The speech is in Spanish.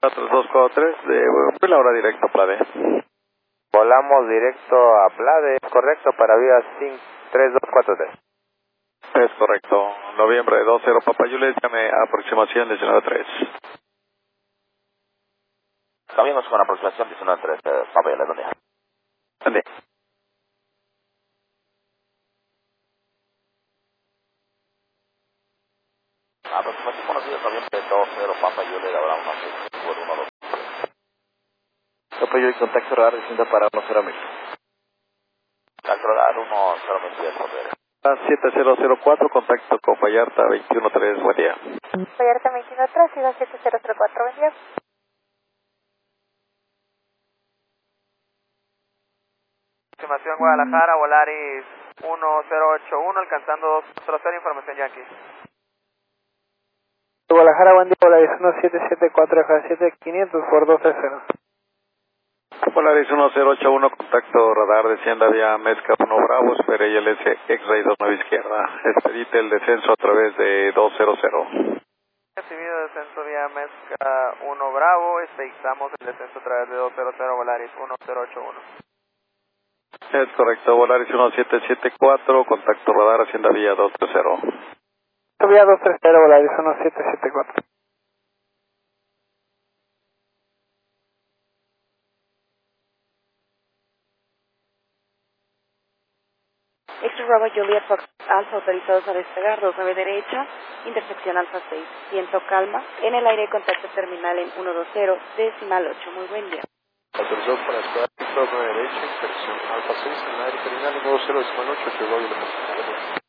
3243 de la hora directo, Plade. Volamos directo a Plade, es correcto, para vía 3243. Es correcto. Noviembre 20 Papa Juliet, llame a aproximación 19-3. Cambiamos con aproximación 19-3, Papa Juliet, ¿dónde? ¿Dónde? Aproximación conocida noviembre 20 Papa Juliet, ahora más por 1-2. Papa Juliet, contacto radar, descienda para 10.000. Contacto radar 10.000, poder. 7004, contacto con Vallarta 213, buen día. Vallarta 213, siga 7004, buen día. Estimación Guadalajara, Volaris 1081, alcanzando 200, información Yankee. Guadalajara, buen día, Volaris 1774, J7, 500 por 230. Polaris 1081, contacto radar, descienda vía Mezca 1 Bravo, espere ILS X-Ray 29 izquierda. Expedite el descenso a través de 200. Recibido descenso vía Mezca 1 Bravo, expeditamos el descenso a través de 200 Volaris 1081. Es correcto, Volaris 1774, contacto radar, hacienda vía 230. Vía 230, Volaris 1774. Extra Bravo Juliet Fox Alfa autorizados a despegar 29 derecha, intersección Alfa 6, viento calma, en el aire contacto terminal en 120, decimal 8, muy buen día. Autorizado para despegar, viento 9 derecha, intersección Alfa 6, en el aire terminal en 120, decimal 8, que voy a